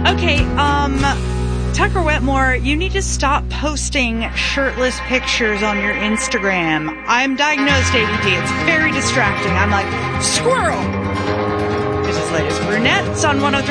Okay, Tucker Wetmore, you need to stop posting shirtless pictures on your Instagram. I'm diagnosed ADD. It's very distracting. I'm like, squirrel! This is Latest Brunettes on 103.